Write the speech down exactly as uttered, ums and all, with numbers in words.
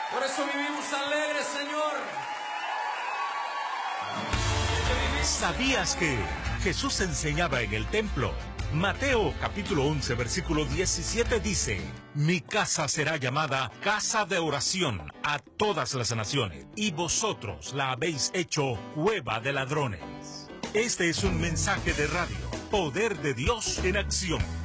Por eso vivimos alegres, Señor. ¿Sabías que Jesús enseñaba en el templo? Mateo capítulo once versículo diecisiete dice: Mi casa será llamada casa de oración a todas las naciones, y vosotros la habéis hecho cueva de ladrones. Este es un mensaje de radio, Poder de Dios en acción.